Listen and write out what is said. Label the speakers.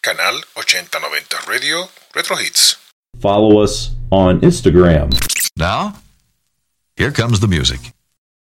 Speaker 1: Canal 8090 Radio Retro Hits.
Speaker 2: Follow us on Instagram.
Speaker 3: Now, here comes the music.